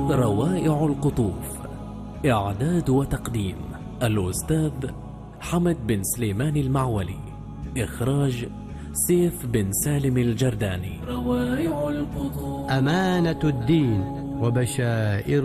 روائع القطوف. إعداد وتقديم الأستاذ حمد بن سليمان المعولي. إخراج سيف بن سالم الجرداني. روائع القطوف. أمانة الدين وبشائر